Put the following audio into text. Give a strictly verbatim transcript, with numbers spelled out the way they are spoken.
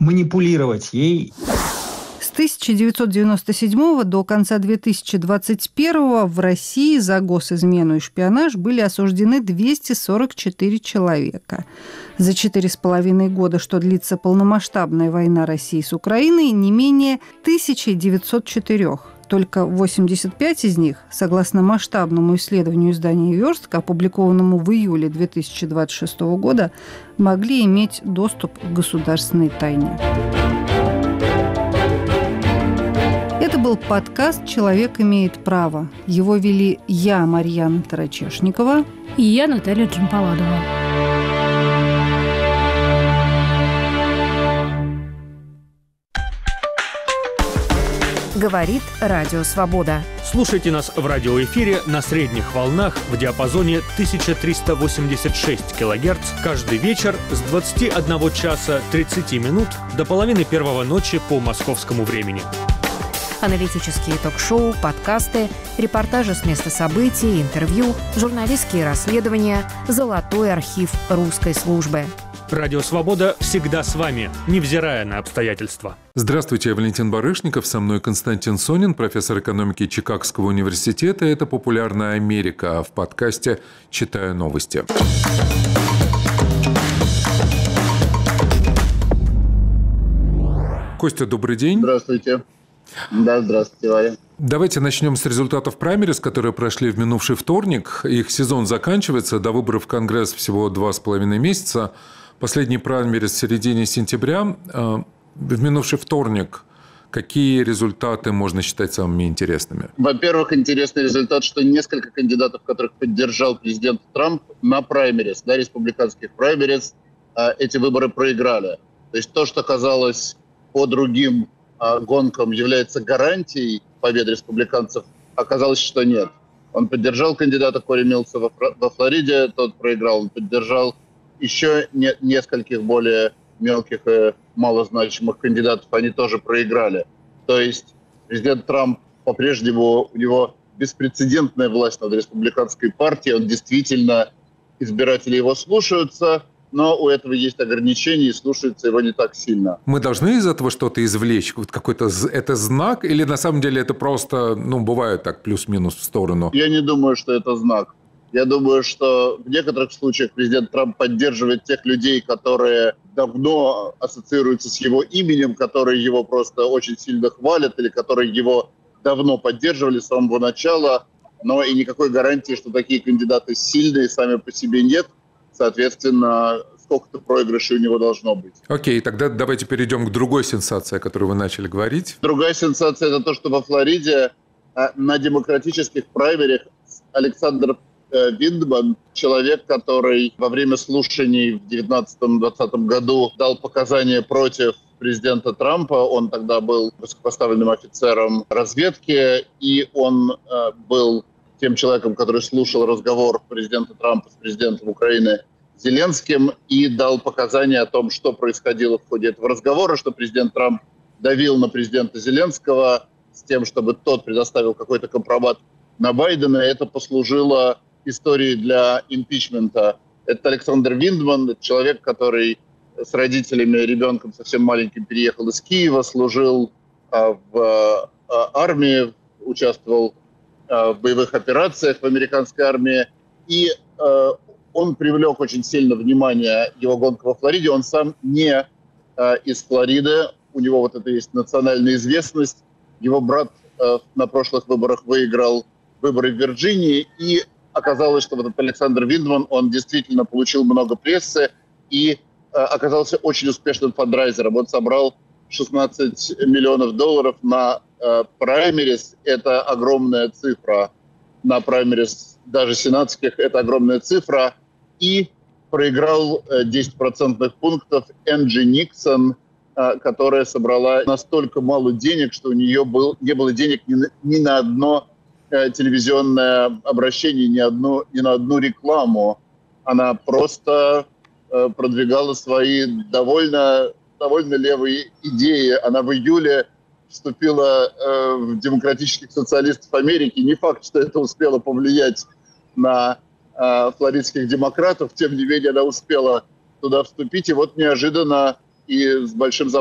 манипулировать ей. С тысяча девятьсот девяносто седьмого до конца две тысячи двадцать первого в России за госизмену и шпионаж были осуждены двести сорок четыре человека. За четыре с половиной года, что длится полномасштабная война России с Украиной, не менее тысяча девятьсот четыре. Только восемьдесят пять из них, согласно масштабному исследованию издания «Верстка», опубликованному в июле две тысячи двадцать шестого года, могли иметь доступ к государственной тайне. Это был подкаст «Человек имеет право». Его вели я, Марьяна Тарачешникова. И я, Наталья Джампаладова. Говорит Радио Свобода. Слушайте нас в радиоэфире на средних волнах в диапазоне тысяча триста восемьдесят шесть килогерц каждый вечер с двадцати одного часа тридцати минут до половины первого ночи по московскому времени. Аналитические ток-шоу, подкасты, репортажи с места событий, интервью, журналистские расследования, золотой архив русской службы. Радио «Свобода» всегда с вами, невзирая на обстоятельства. Здравствуйте, я Валентин Барышников, со мной Константин Сонин, профессор экономики Чикагского университета. Это «Популярная Америка», а в подкасте «Читаю новости». Костя, добрый день. Здравствуйте. Да, здравствуйте, Валя. Давайте начнем с результатов праймериз, которые прошли в минувший вторник. Их сезон заканчивается, до выборов в Конгресс всего два с половиной месяца. Последний праймериз в середине сентября. В минувший вторник какие результаты можно считать самыми интересными? Во-первых, интересный результат, что несколько кандидатов, которых поддержал президент Трамп на праймериз, на республиканских праймериз, эти выборы проиграли. То есть то, что казалось по другим гонкам является гарантией победы республиканцев, оказалось, что нет. Он поддержал кандидата Кори Милса во, во Флориде, тот проиграл. Он поддержал еще не, нескольких более мелких и малозначимых кандидатов, они тоже проиграли. То есть президент Трамп по-прежнему, у него беспрецедентная власть над республиканской партией, он действительно, избиратели его слушаются, но у этого есть ограничения, и слушаются его не так сильно. Мы должны из этого что-то извлечь? Вот какой-то это знак? Или на самом деле это просто, ну, бывает так, плюс-минус в сторону? Я не думаю, что это знак. Я думаю, что в некоторых случаях президент Трамп поддерживает тех людей, которые давно ассоциируются с его именем, которые его просто очень сильно хвалят, или которые его давно поддерживали с самого начала. Но и никакой гарантии, что такие кандидаты сильные сами по себе нет. Соответственно, сколько-то проигрышей у него должно быть. Окей, тогда давайте перейдем к другой сенсации, о которой вы начали говорить. Другая сенсация – это то, что во Флориде на демократических праймерах Александр Виндман, человек, который во время слушаний в девятнадцатом-двадцатом году дал показания против президента Трампа. Он тогда был высокопоставленным офицером разведки, и он был тем человеком, который слушал разговор президента Трампа с президентом Украины Зеленским и дал показания о том, что происходило в ходе этого разговора, что президент Трамп давил на президента Зеленского с тем, чтобы тот предоставил какой-то компромат на Байдена. Это послужило историей для импичмента. Это Александр Виндман, это человек, который с родителями, ребенком совсем маленьким переехал из Киева, служил а, в а, армии, участвовал в боевых операциях в американской армии, и э, он привлек очень сильно внимание, его гонка во Флориде. Он сам не э, из Флориды, у него вот это есть национальная известность. Его брат э, на прошлых выборах выиграл выборы в Вирджинии, и оказалось, что вот этот Александр Виндман, он действительно получил много прессы и э, оказался очень успешным фандрайзером. Он собрал шестнадцать миллионов долларов на э, праймерис. Это огромная цифра. На праймерис даже сенатских это огромная цифра. И проиграл э, десять процентных пунктов Энджи Никсон, э, которая собрала настолько мало денег, что у нее был, не было денег ни на, ни на одно э, телевизионное обращение, ни, одну, ни на одну рекламу. Она просто э, продвигала свои довольно... довольно левые идеи. Она в июле вступила э, в демократических социалистов Америки. Не факт, что это успело повлиять на э, флоридских демократов. Тем не менее, она успела туда вступить. И вот неожиданно и с большим